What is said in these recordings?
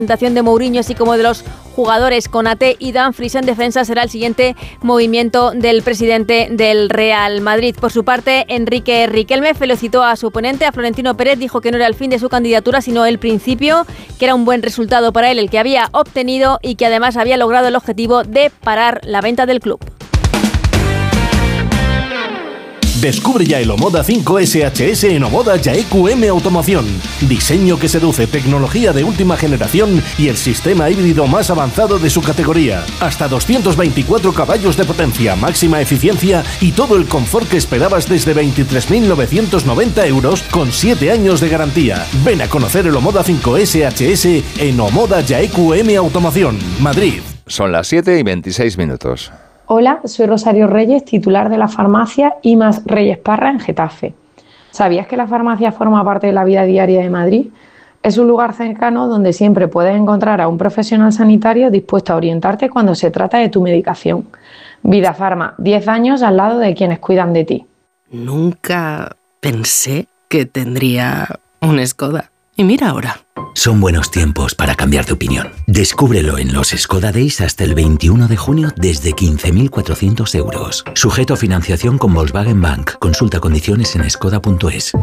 presentación de Mourinho, así como de los jugadores Konaté y Dumfries en defensa, será el siguiente movimiento del presidente del Real Madrid. Por su parte, Enrique Riquelme felicitó a su oponente, a Florentino Pérez, dijo que no era el fin de su candidatura, sino el principio, que era un buen resultado para él el que había obtenido y que además había logrado el objetivo de parar la venta del club. Descubre ya el Omoda 5 SHS en Omoda Yaeku M Automoción. Diseño que seduce, tecnología de última generación y el sistema híbrido más avanzado de su categoría. Hasta 224 caballos de potencia, máxima eficiencia y todo el confort que esperabas desde 23.990 euros con 7 años de garantía. Ven a conocer el Omoda 5 SHS en Omoda Yaeku M Automoción, Madrid. Son las 7:26. Hola, soy Rosario Reyes, titular de la farmacia IMAS Reyes Parra en Getafe. ¿Sabías que la farmacia forma parte de la vida diaria de Madrid? Es un lugar cercano donde siempre puedes encontrar a un profesional sanitario dispuesto a orientarte cuando se trata de tu medicación. Vida Farma, 10 años al lado de quienes cuidan de ti. Nunca pensé que tendría un Skoda. Y mira ahora. Son buenos tiempos para cambiar de opinión. Descúbrelo en los Skoda Days hasta el 21 de junio desde 15.400 euros. Sujeto a financiación con Volkswagen Bank. Consulta condiciones en skoda.es.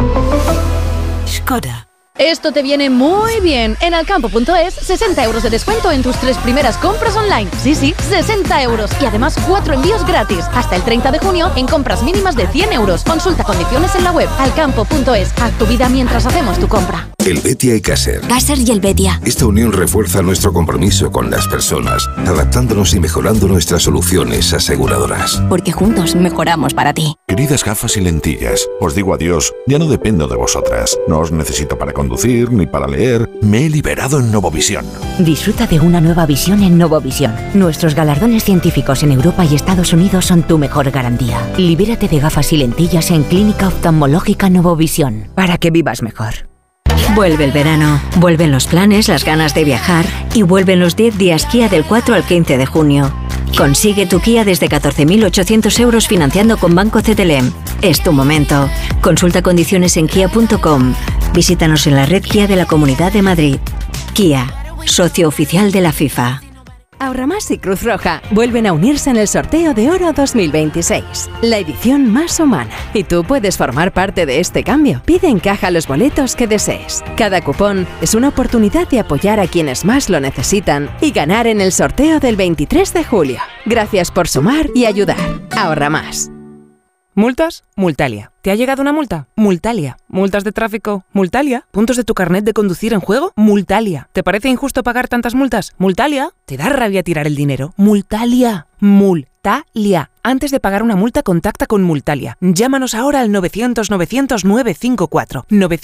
Skoda. Esto te viene muy bien. En alcampo.es, 60 euros de descuento en tus 3 primeras compras online. Sí, 60 euros. Y además 4 envíos gratis. Hasta el 30 de junio en compras mínimas de 100 euros. Consulta condiciones en la web. Alcampo.es. Haz tu vida mientras hacemos tu compra. Helvetia y Caser. Caser y Helvetia. Esta unión refuerza nuestro compromiso con las personas, adaptándonos y mejorando nuestras soluciones aseguradoras. Porque juntos mejoramos para ti. Queridas gafas y lentillas, os digo adiós. Ya no dependo de vosotras. No os necesito para conducir ni para leer. Me he liberado en Novovisión. Disfruta de una nueva visión en Novovisión. Nuestros galardones científicos en Europa y Estados Unidos son tu mejor garantía. Libérate de gafas y lentillas en Clínica Oftalmológica Novovisión para que vivas mejor. Vuelve el verano, vuelven los planes, las ganas de viajar y vuelven los 10 días Kia del 4 al 15 de junio. Consigue tu Kia desde 14.800 euros financiando con Banco CTLM. Es tu momento. Consulta condiciones en kia.com. Visítanos en la red Kia de la Comunidad de Madrid. Kia, socio oficial de la FIFA. Ahorramás y Cruz Roja vuelven a unirse en el sorteo de Oro 2026, la edición más humana. Y tú puedes formar parte de este cambio. Pide en caja los boletos que desees. Cada cupón es una oportunidad de apoyar a quienes más lo necesitan y ganar en el sorteo del 23 de julio. Gracias por sumar y ayudar. Ahorra más. ¿Multas? Multalia. ¿Te ha llegado una multa? Multalia. ¿Multas de tráfico? Multalia. ¿Puntos de tu carnet de conducir en juego? Multalia. ¿Te parece injusto pagar tantas multas? Multalia. ¿Te da rabia tirar el dinero? Multalia. Multalia. Antes de pagar una multa, contacta con Multalia. Llámanos ahora al 900-900-954.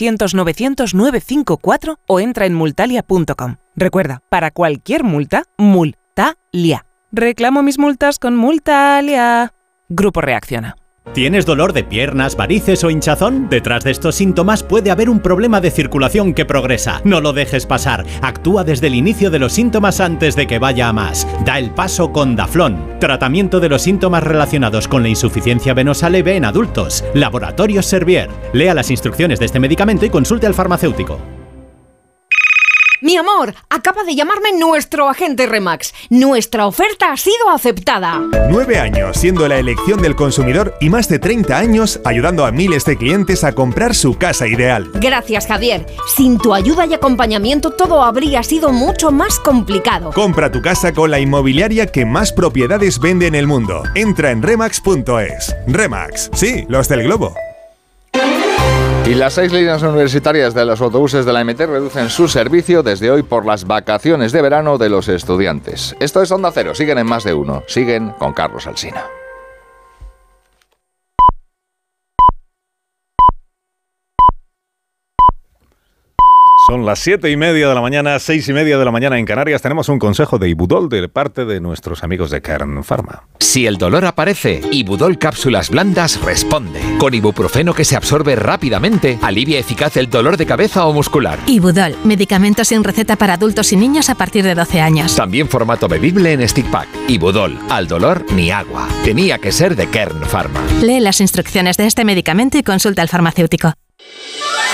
900-900-954 o entra en multalia.com. Recuerda, para cualquier multa, Multalia. Reclamo mis multas con Multalia. Grupo Reacciona. ¿Tienes dolor de piernas, varices o hinchazón? Detrás de estos síntomas puede haber un problema de circulación que progresa. No lo dejes pasar. Actúa desde el inicio de los síntomas antes de que vaya a más. Da el paso con Daflón. Tratamiento de los síntomas relacionados con la insuficiencia venosa leve en adultos. Laboratorios Servier. Lea las instrucciones de este medicamento y consulte al farmacéutico. Mi amor, acaba de llamarme nuestro agente Remax. Nuestra oferta ha sido aceptada. 9 años siendo la elección del consumidor y más de 30 años ayudando a miles de clientes a comprar su casa ideal. Gracias, Javier. Sin tu ayuda y acompañamiento todo habría sido mucho más complicado. Compra tu casa con la inmobiliaria que más propiedades vende en el mundo. Entra en remax.es. Remax, sí, los del globo. Y las 6 líneas universitarias de los autobuses de la MT reducen su servicio desde hoy por las vacaciones de verano de los estudiantes. Esto es Onda Cero, siguen en Más de Uno, siguen con Carlos Alsina. Son las 7:30 de la mañana, 6:30 de la mañana en Canarias. Tenemos un consejo de Ibudol de parte de nuestros amigos de Kern Pharma. Si el dolor aparece, Ibudol Cápsulas Blandas responde. Con ibuprofeno que se absorbe rápidamente, alivia eficaz el dolor de cabeza o muscular. Ibudol, medicamentos sin receta para adultos y niños a partir de 12 años. También formato bebible en stick pack. Ibudol, al dolor ni agua. Tenía que ser de Kern Pharma. Lee las instrucciones de este medicamento y consulta al farmacéutico.